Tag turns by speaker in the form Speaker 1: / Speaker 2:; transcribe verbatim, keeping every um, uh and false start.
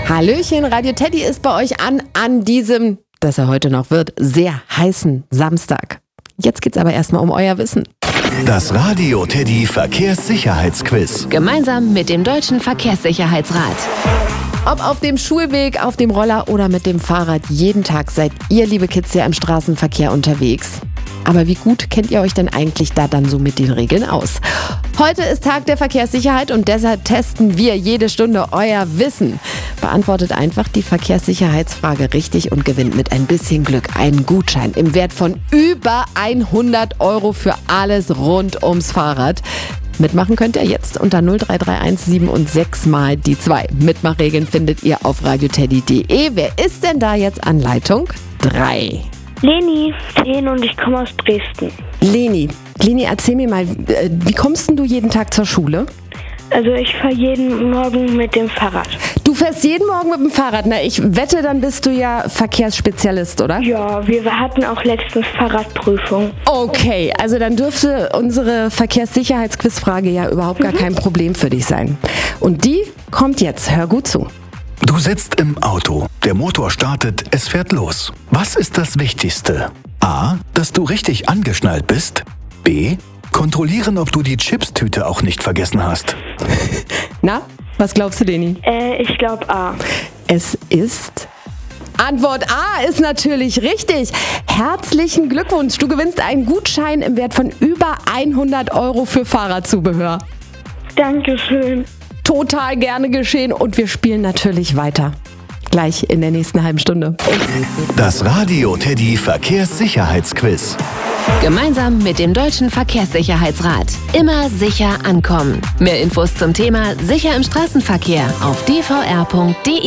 Speaker 1: Hallöchen, Radio Teddy ist bei euch an, an diesem, dass er heute noch wird, sehr heißen Samstag. Jetzt geht's aber erstmal um euer Wissen.
Speaker 2: Das Radio Teddy Verkehrssicherheitsquiz.
Speaker 3: Gemeinsam mit dem Deutschen Verkehrssicherheitsrat.
Speaker 1: Ob auf dem Schulweg, auf dem Roller oder mit dem Fahrrad, jeden Tag seid ihr, liebe Kids, ja im Straßenverkehr unterwegs. Aber wie gut kennt ihr euch denn eigentlich da dann so mit den Regeln aus? Heute ist Tag der Verkehrssicherheit und deshalb testen wir jede Stunde euer Wissen. Beantwortet einfach die Verkehrssicherheitsfrage richtig und gewinnt mit ein bisschen Glück einen Gutschein im Wert von über hundert Euro für alles rund ums Fahrrad. Mitmachen könnt ihr jetzt unter null drei drei eins sieben und sechs mal die zwei. Mitmachregeln findet ihr auf radioteddy punkt de. Wer ist denn da jetzt an Leitung drei?
Speaker 4: Leni, zehn und ich komme aus Dresden.
Speaker 1: Leni, Leni, erzähl mir mal, wie kommst denn du jeden Tag zur Schule?
Speaker 4: Also ich fahre jeden Morgen mit dem Fahrrad.
Speaker 1: Du fährst jeden Morgen mit dem Fahrrad? Na, ich wette, dann bist du ja Verkehrsspezialist, oder?
Speaker 4: Ja, wir hatten auch letztens Fahrradprüfung.
Speaker 1: Okay, also dann dürfte unsere Verkehrssicherheitsquizfrage ja überhaupt gar kein Problem für dich sein. Und die kommt jetzt, hör gut zu.
Speaker 2: Du sitzt im Auto, der Motor startet, es fährt los. Was ist das Wichtigste? A, dass du richtig angeschnallt bist. B, kontrollieren, ob du die Chipstüte auch nicht vergessen hast.
Speaker 1: Na, was glaubst du, Leni?
Speaker 4: Äh, ich glaube A.
Speaker 1: Es ist... Antwort A ist natürlich richtig. Herzlichen Glückwunsch, du gewinnst einen Gutschein im Wert von über hundert Euro für Fahrradzubehör.
Speaker 4: Dankeschön.
Speaker 1: Total gerne geschehen und wir spielen natürlich weiter. Gleich in der nächsten halben Stunde.
Speaker 2: Das Radio Teddy Verkehrssicherheitsquiz.
Speaker 3: Gemeinsam mit dem Deutschen Verkehrssicherheitsrat. Immer sicher ankommen. Mehr Infos zum Thema Sicher im Straßenverkehr auf d v r punkt de.